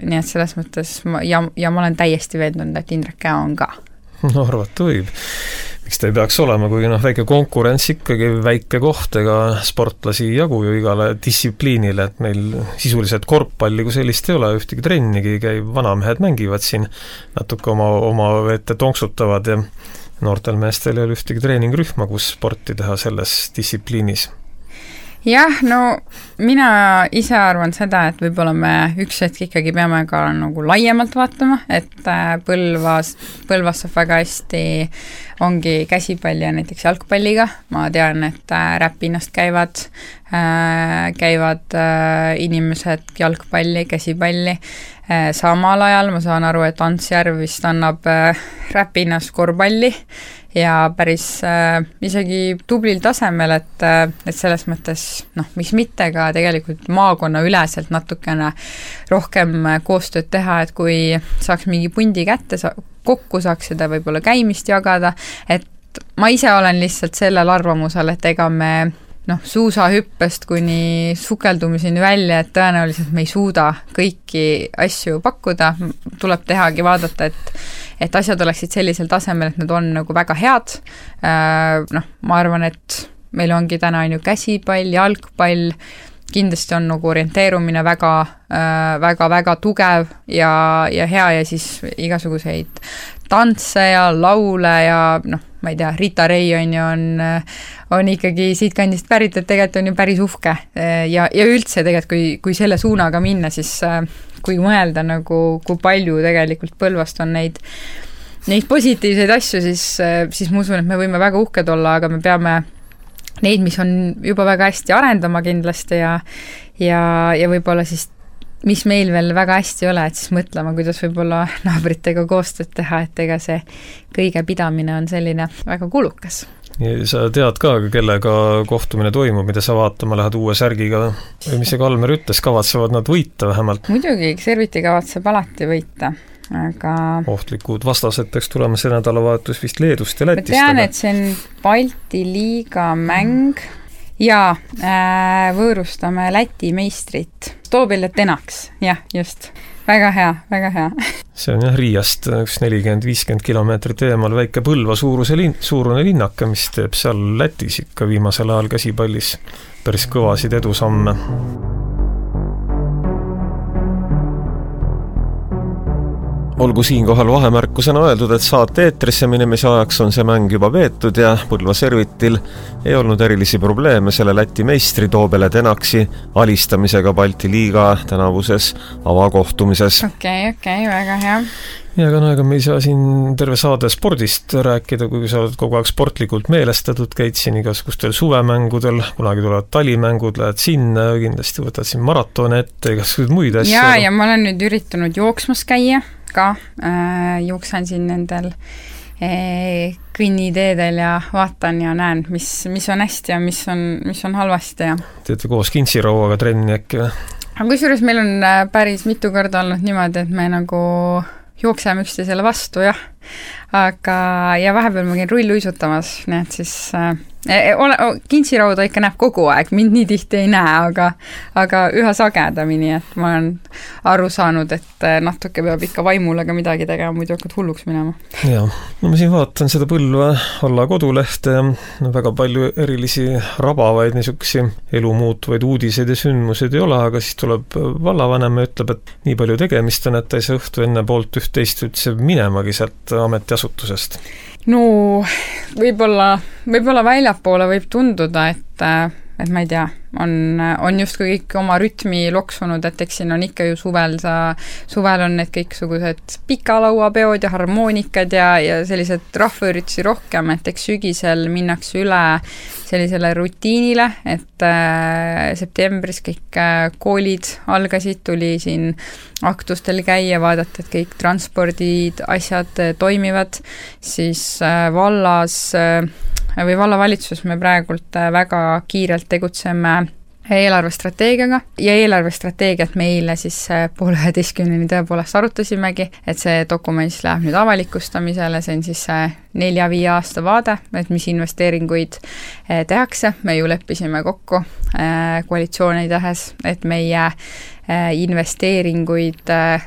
nii et selles mõttes ja ma olen täiesti veendunud, et Indrek Käo on ka. No arvata võib. Miks ta ei peaks olema, kui väike konkurents ikkagi, väike koht, ega sportlasi jagu ju igale distsipliinile, et meil sisuliselt korvpalli kui sellist ei ole, ühtegi trennigi käib, vanamehed mängivad siin, natuke oma ette tonksutavad ja noortel meestel ei ole ühtegi treeningrühma, kus sporti teha selles distsipliinis. Jah, no mina ise arvan seda, et võib-olla me üks hetk ikkagi peame ka nagu laiemalt vaatama, et Põlvas saab väga hästi ongi käsipalli ja näiteks jalgpalliga. Ma tean, et Räpinast käivad inimesed jalgpalli, käsipalli. Samal ajal ma saan aru, et Ants Järv vist annab Räpinas korvpalli ja päris isegi tublil tasemel, et selles mõttes, miks mitte ka tegelikult maakonna üleselt natukene rohkem koostööd teha, et kui saaks mingi pundi kätte, kokku saaks seda võib-olla käimist jagada, et ma ise olen lihtsalt sellel arvamusel, et ega me suusahüppest kuni sukeldumiseni välja, et tõenäoliselt me ei suuda kõiki asju pakkuda, tuleb tehagi vaadata, et asjad oleksid sellisel tasemel, et need on nagu väga head. Ma arvan, et meil ongi täna on ju käsipall, jalgpall, kindlasti on nagu orienteerumine väga tugev ja hea ja siis igasuguseid tantse ja laule ja ma ei tea, Rita Ray on ikkagi siit kandist pärit, et tegelikult on ju päris uhke ja üldse tegelikult, kui selle suunaga minna, siis kui mõelda nagu, kui palju tegelikult Põlvast on neid positiivseid asju, siis ma usun, et me võime väga uhked olla, aga me peame neid, mis on juba väga hästi arendama kindlasti ja võib-olla siis mis meil veel väga hästi ei ole, et siis mõtlema, kuidas võib-olla naabritega koostööd teha, et ega see kõige pidamine on selline väga kulukas. Ja sa tead ka, kellega kohtumine toimub, mida sa vaatama lähed uue särgiga või mis see Kalmer ütles, kavatsevad nad võita vähemalt? Muidugi, Serviti kavatseb alati võita, aga ohtlikud vastased peaks tulema see nädalavahetus vist Leedust ja Lätist. Ma tean, et see on Balti liiga mäng ja võõrustame Läti meistrit. Toobel ja Tenaks, jah, just. Väga hea. See on jah Riiast 40-50 kilomeetrit eemal väike Põlva suurune linnake, mis teeb seal Lätis ikka viimasel ajal käsipallis päris kõvasid edusamme. Olgu siinkohal vahemärkusena öeldud, et saate eetrisse minemise ajaks on see mäng juba veetud ja Põlva Servitil ei olnud erilisi probleeme selle Läti meistri Toobele Tenaksi alistamisega Balti liiga tänavuses avakohtumises. Okei, väga hea. Ja aga me ei saa siin terve saade spordist rääkida, kui sa oled kogu aeg sportlikult meelestatud, käid siin igasugustel suvemängudel, kunagi tulevad talimängud, lähed sinna, kindlasti võtad siin maratone ette, igasugused muid asju. Ja ma olen nüüd üritanud jooksmas käia ka, jooksan siin nendel kõnniteedel ja vaatan ja näen, mis on hästi ja mis on halvasti. Ja. Teete koos kintsirauaga trenni äkki või? Aga kusjuures meil on päris mitu korda olnud niimoodi, et me nagu jookseme üksteisele vastu, jah. Aga ja vahepeal ma käin rulluisutamas, nii et siis kintsirauda ikka näeb kogu aeg, mind nii tihti ei näe, aga üha sagedamini, et ma olen aru saanud, et natuke peab ikka vaimulega midagi tegema, muidu hakkad hulluks minema. Ja, ma siin vaatan seda Põlva valla kodulehte ja väga palju erilisi rabavaid niisugusi elumuutuvaid uudiseid ja sündmuseid ei ole, aga siis tuleb vallavanem ja ütleb, et nii palju tegemist on, et ta ei saa õhtu enne poolt üht-teist üldse minemagi sealt ametiasutusest. No, võib-olla väljapoole võib tunduda, et ma ei tea, on justkui kõik oma rütmi loksunud, et eks siin on ikka ju suvel on need kõiksugused pikalauapeod ja harmoonikad ja sellised rahvaüritusi rohkem, et eks sügisel minnakse üle sellisele rutiinile, et septembris kõik koolid algasid, tuli siin aktustel käia, vaadata, et kõik transpordid, asjad toimivad, siis vallavalitsuses me praegult väga kiirelt tegutseme eelarvestrateegiaga ja eelarvestrateegiat me eile siis 10:30 tõepoolest arutasimegi, et see dokument läheb nüüd avalikustamisele, see on siis 4-5 aasta vaade, et mis investeeringuid tehakse, me ju leppisime kokku koalitsiooni tehes, et meie investeeringuid